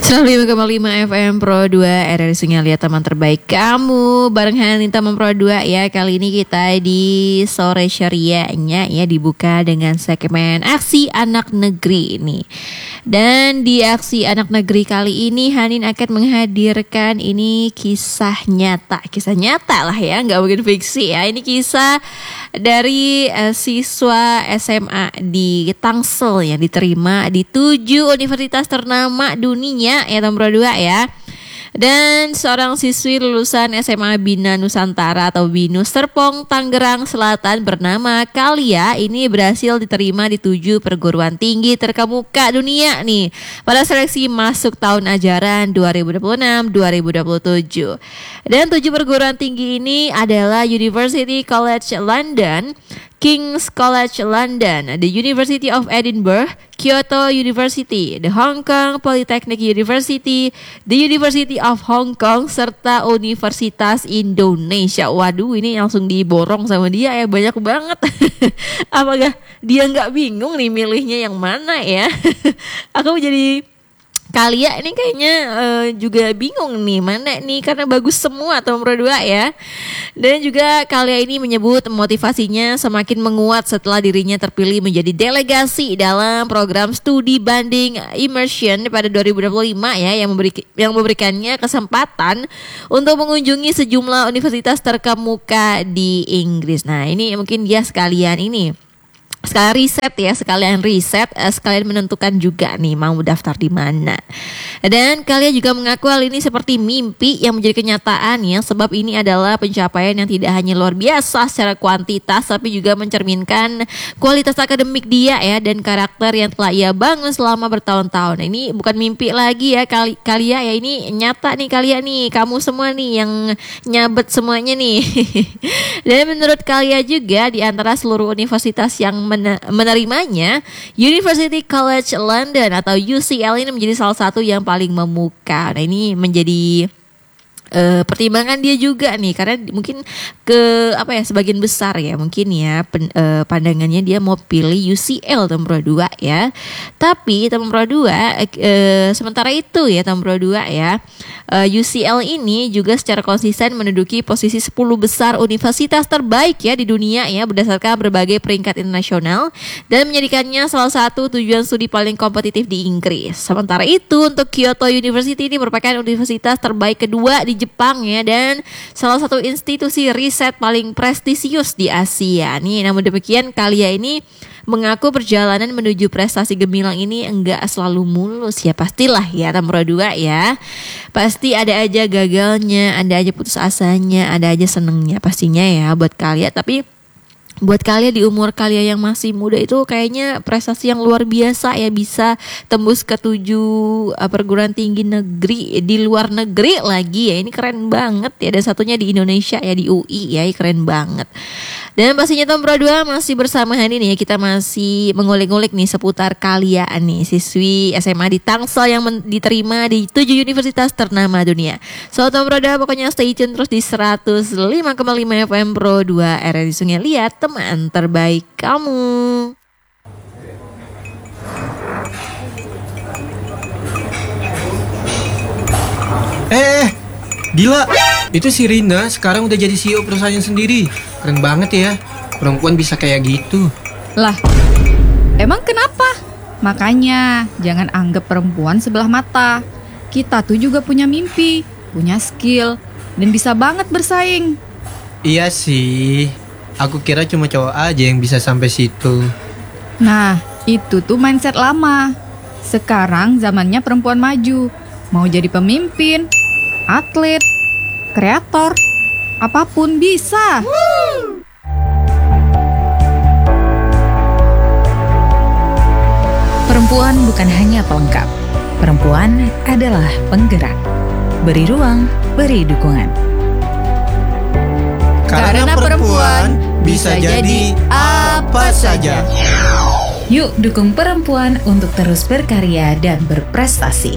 105,5 FM Pro 2 RRI Sungai Liat, teman terbaik kamu. Bareng Hanita Pro 2 ya. Kali ini kita di sore syariahnya ya dibuka dengan segmen Aksi Anak Negeri ini. Dan di Aksi Anak Negeri kali ini Hanin akan menghadirkan ini kisah nyata lah ya, nggak mungkin fiksi ya. Ini kisah dari siswa SMA di Tangsel yang diterima di 7 universitas ternama dunia ya, nomor 2 ya. Dan seorang siswi lulusan SMA Bina Nusantara atau BINUS Serpong, Tangerang Selatan bernama Kalia ini berhasil diterima di 7 perguruan tinggi terkemuka dunia nih pada seleksi masuk tahun ajaran 2026-2027. Dan 7 perguruan tinggi ini adalah University College London, King's College London, the University of Edinburgh, Kyoto University, the Hong Kong Polytechnic University, the University of Hong Kong, serta Universitas Indonesia. Waduh, ini langsung diborong sama dia ya, banyak banget. Apakah dia nggak bingung nih milihnya yang mana ya? Aku jadi Kalia ini kayaknya juga bingung nih mana nih, karena bagus semua nomor 2 ya. Dan juga Kalia ini menyebut motivasinya semakin menguat setelah dirinya terpilih menjadi delegasi dalam program studi banding immersion pada 2025 ya, yang memberikannya kesempatan untuk mengunjungi sejumlah universitas terkemuka di Inggris. Nah, ini mungkin dia sekalian riset, sekalian menentukan juga nih mau daftar di mana. Dan kalian juga mengaku hal ini seperti mimpi yang menjadi kenyataan ya, sebab ini adalah pencapaian yang tidak hanya luar biasa secara kuantitas, tapi juga mencerminkan kualitas akademik dia ya, dan karakter yang telah ia bangun selama bertahun-tahun. Ini bukan mimpi lagi ya Kalia ya, ini nyata nih Kalia nih, kamu semua nih yang nyabet semuanya nih. Dan menurut Kalia juga di antara seluruh universitas yang menerimanya, University College London atau UCL ini menjadi salah satu yang paling memuka. Nah, ini menjadi pertimbangan dia juga nih, karena mungkin sebagian besar ya mungkin ya pandangannya dia mau pilih UCL nomor 2 ya. Tapi nomor 2 sementara itu ya nomor 2 ya, UCL ini juga secara konsisten menduduki posisi 10 besar universitas terbaik ya di dunia ya, berdasarkan berbagai peringkat internasional, dan menjadikannya salah satu tujuan studi paling kompetitif di Inggris. Sementara itu untuk Kyoto University ini merupakan universitas terbaik kedua di Jepang ya, dan salah satu institusi riset paling prestisius di Asia nih. Namun demikian Kalia ini mengaku perjalanan menuju prestasi gemilang ini enggak selalu mulus ya, pastilah ya nomor 2 ya. Pasti ada aja gagalnya, ada aja putus asanya, ada aja senengnya pastinya ya buat Kalia. Tapi buat Kalia di umur Kalia yang masih muda itu kayaknya prestasi yang luar biasa ya, bisa tembus ke 7 perguruan tinggi negeri di luar negeri lagi ya. Ini keren banget ya, dan satunya di Indonesia ya, di UI ya, keren banget. Dan pastinya nomor 2 masih bersama Hani nih, kita masih mengulik-ngulik nih seputar Kalia nih, siswi SMA di Tangsel yang diterima di 7 universitas ternama dunia. So nomor 2 pokoknya stay tune terus di 105,5 FM Pro 2 RRI Sungai Liat, teman terbaik kamu. Gila, itu si Rina sekarang udah jadi CEO perusahaan sendiri. Keren banget ya, perempuan bisa kayak gitu. Lah, emang kenapa? Makanya jangan anggap perempuan sebelah mata. Kita tuh juga punya mimpi, punya skill, dan bisa banget bersaing. Iya sih, aku kira cuma cowok aja yang bisa sampai situ. Nah, itu tuh mindset lama. Sekarang zamannya perempuan maju. Mau jadi pemimpin, atlet, kreator, apapun bisa. Perempuan bukan hanya pelengkap. Perempuan adalah penggerak. Beri ruang, beri dukungan. Karena perempuan bisa jadi apa saja. Yuk dukung perempuan untuk terus berkarya dan berprestasi.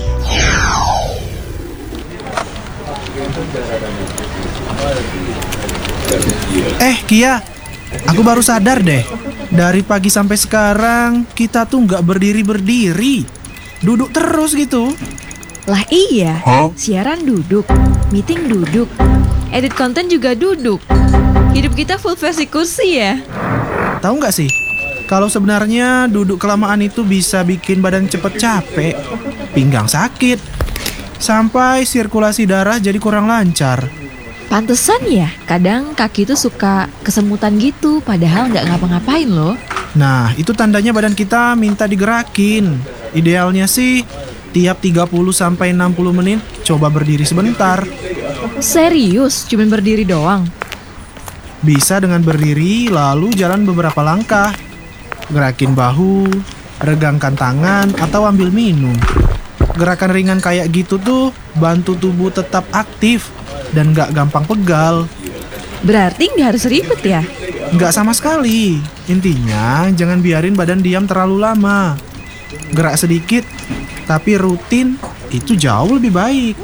Kia, aku baru sadar deh. Dari pagi sampai sekarang kita tuh nggak berdiri-berdiri, duduk terus gitu. Lah iya, siaran duduk, meeting duduk, edit konten juga duduk. Hidup kita full versi kursi ya. Tahu nggak sih, kalau sebenarnya duduk kelamaan itu bisa bikin badan cepet capek, pinggang sakit, sampai sirkulasi darah jadi kurang lancar. Pantesan ya, kadang kaki tuh suka kesemutan gitu, padahal nggak ngapa-ngapain loh. Nah, itu tandanya badan kita minta digerakin. Idealnya sih tiap 30-60 menit coba berdiri sebentar. Serius, cuma berdiri doang? Bisa dengan berdiri lalu jalan beberapa langkah. Gerakin bahu, regangkan tangan, atau ambil minum. Gerakan ringan kayak gitu tuh bantu tubuh tetap aktif dan gak gampang pegal. Berarti nggak harus ribet ya? Gak sama sekali. Intinya jangan biarin badan diam terlalu lama. Gerak sedikit tapi rutin itu jauh lebih baik.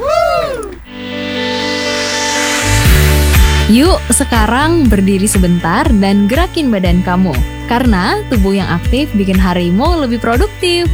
Yuk sekarang berdiri sebentar dan gerakin badan kamu. Karena tubuh yang aktif bikin harimu lebih produktif.